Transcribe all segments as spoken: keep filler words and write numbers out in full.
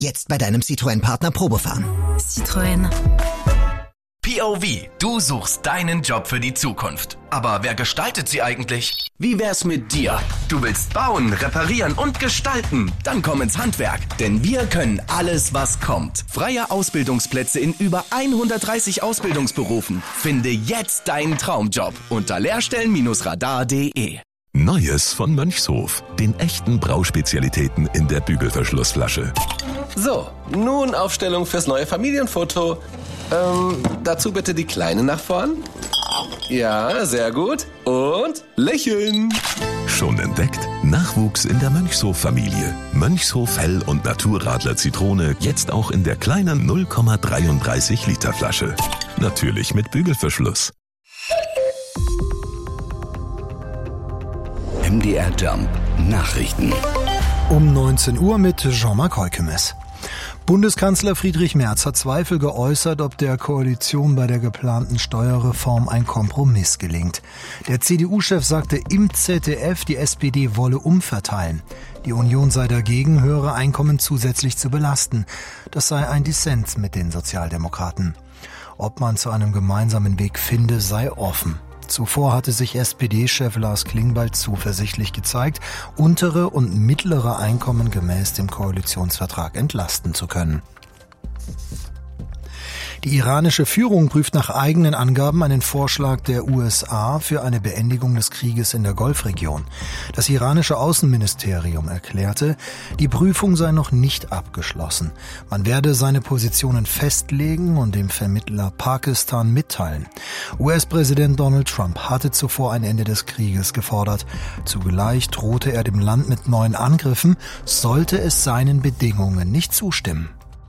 Jetzt bei deinem Citroën-Partner Probe fahren. Citroën. P O V, du suchst deinen Job für die Zukunft. Aber wer gestaltet sie eigentlich? Wie wär's mit dir? Du willst bauen, reparieren und gestalten? Dann komm ins Handwerk, denn wir können alles, was kommt. Freie Ausbildungsplätze in über hundertdreißig Ausbildungsberufen. Finde jetzt deinen Traumjob unter lehrstellen radar punkt de. Neues von Mönchshof, den echten Brauspezialitäten in der Bügelverschlussflasche. So, nun Aufstellung fürs neue Familienfoto. Ähm, dazu bitte die Kleine nach vorn. Ja, sehr gut. Und lächeln. Schon entdeckt? Nachwuchs in der Mönchshof-Familie. Mönchshof Hell- und Naturradler Zitrone jetzt auch in der kleinen null Komma dreiunddreißig Liter Flasche. Natürlich mit Bügelverschluss. M D R Jump Nachrichten. Um neunzehn Uhr mit Jean-Marc Heukemes. Bundeskanzler Friedrich Merz hat Zweifel geäußert, ob der Koalition bei der geplanten Steuerreform ein Kompromiss gelingt. Der C D U-Chef sagte im Z D F, die S P D wolle umverteilen. Die Union sei dagegen, höhere Einkommen zusätzlich zu belasten. Das sei ein Dissens mit den Sozialdemokraten. Ob man zu einem gemeinsamen Weg finde, sei offen. Zuvor hatte sich S P D-Chef Lars Klingbeil zuversichtlich gezeigt, untere und mittlere Einkommen gemäß dem Koalitionsvertrag entlasten zu können. Die iranische Führung prüft nach eigenen Angaben einen Vorschlag der U S A für eine Beendigung des Krieges in der Golfregion. Das iranische Außenministerium erklärte, die Prüfung sei noch nicht abgeschlossen. Man werde seine Positionen festlegen und dem Vermittler Pakistan mitteilen. U S-Präsident Donald Trump hatte zuvor ein Ende des Krieges gefordert. Zugleich drohte er dem Land mit neuen Angriffen, sollte es seinen Bedingungen nicht zustimmen.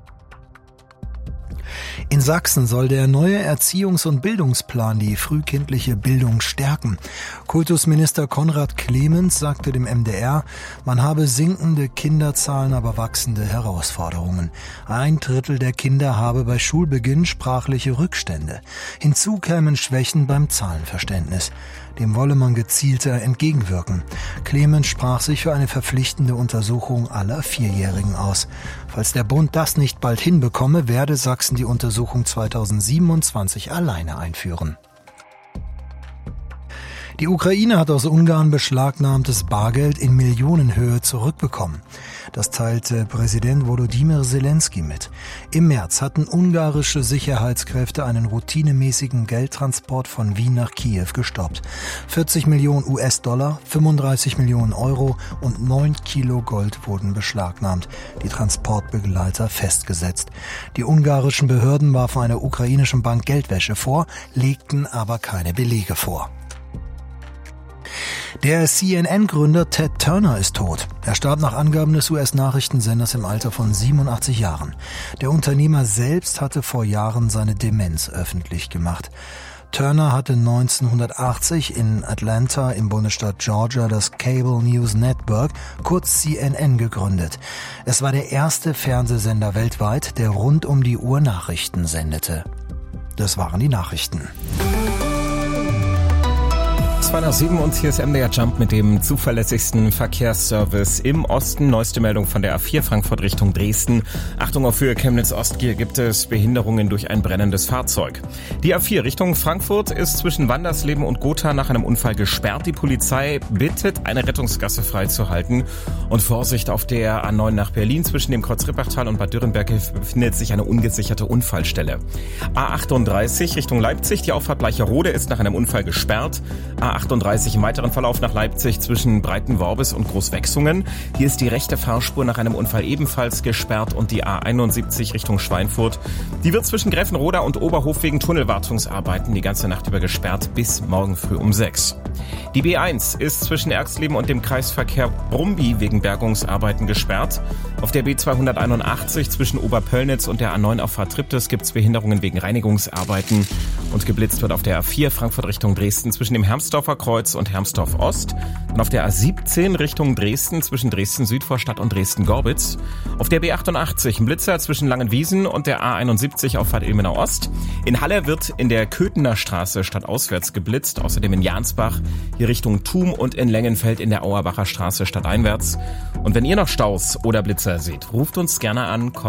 In Sachsen soll der neue Erziehungs- und Bildungsplan die frühkindliche Bildung stärken. Kultusminister Konrad Clemens sagte dem M D R, man habe sinkende Kinderzahlen, aber wachsende Herausforderungen. Ein Drittel der Kinder habe bei Schulbeginn sprachliche Rückstände. Hinzu kämen Schwächen beim Zahlenverständnis. Dem wolle man gezielter entgegenwirken. Clemens sprach sich für eine verpflichtende Untersuchung aller Vierjährigen aus. Falls der Bund das nicht bald hinbekomme, werde Sachsen die Untersuchung zweitausendsiebenundzwanzig alleine einführen. Die Ukraine hat aus Ungarn beschlagnahmtes Bargeld in Millionenhöhe zurückbekommen. Das teilte Präsident Volodymyr Zelensky mit. Im März hatten ungarische Sicherheitskräfte einen routinemäßigen Geldtransport von Wien nach Kiew gestoppt. vierzig Millionen U S-Dollar, fünfunddreißig Millionen Euro und neun Kilo Gold wurden beschlagnahmt, die Transportbegleiter festgesetzt. Die ungarischen Behörden warfen einer ukrainischen Bank Geldwäsche vor, legten aber keine Belege vor. Der C N N-Gründer Ted Turner ist tot. Er starb nach Angaben des U S-Nachrichtensenders im Alter von siebenundachtzig Jahren. Der Unternehmer selbst hatte vor Jahren seine Demenz öffentlich gemacht. Turner hatte neunzehnhundertachtzig in Atlanta im Bundesstaat Georgia das Cable News Network, kurz C N N, gegründet. Es war der erste Fernsehsender weltweit, der rund um die Uhr Nachrichten sendete. Das waren die Nachrichten. zwei nach sieben und hier ist M D R Jump mit dem zuverlässigsten Verkehrsservice im Osten. Neueste Meldung von der A vier Frankfurt Richtung Dresden. Achtung, auf Höhe Chemnitz-Ost, hier gibt es Behinderungen durch ein brennendes Fahrzeug. Die A vier Richtung Frankfurt ist zwischen Wandersleben und Gotha nach einem Unfall gesperrt. Die Polizei bittet, eine Rettungsgasse freizuhalten. Und Vorsicht, auf der A neun nach Berlin zwischen dem Kreuz Rippachtal und Bad Dürrenberg befindet sich eine ungesicherte Unfallstelle. A achtunddreißig Richtung Leipzig, die Auffahrt Bleicherode ist nach einem Unfall gesperrt. A achtunddreißig im weiteren Verlauf nach Leipzig zwischen Breitenworbis und Großwechsungen. Hier ist die rechte Fahrspur nach einem Unfall ebenfalls gesperrt und die A einundsiebzig Richtung Schweinfurt. Die wird zwischen Greffenroda und Oberhof wegen Tunnelwartungsarbeiten die ganze Nacht über gesperrt bis morgen früh um sechs. Die B eins ist zwischen Erxleben und dem Kreisverkehr Brumby wegen Bergungsarbeiten gesperrt. Auf der B zweihunderteinundachtzig zwischen Oberpöllnitz und der A neun Auffahrt Triptis gibt es Behinderungen wegen Reinigungsarbeiten. Und geblitzt wird auf der A vier Frankfurt Richtung Dresden zwischen dem Hermsdorfer Kreuz und Hermsdorf Ost. Dann auf der A siebzehn Richtung Dresden zwischen Dresden-Südvorstadt und Dresden-Gorbitz. Auf der B achtundachtzig ein Blitzer zwischen Langenwiesen und der A einundsiebzig Auffahrt Ilmenau Ost. In Halle wird in der Köthener Straße stadtauswärts geblitzt. Außerdem in Jansbach hier Richtung Thum und in Lengenfeld in der Auerbacher Straße stadteinwärts. Und wenn ihr noch Staus oder Blitzer seht, ruft uns gerne an.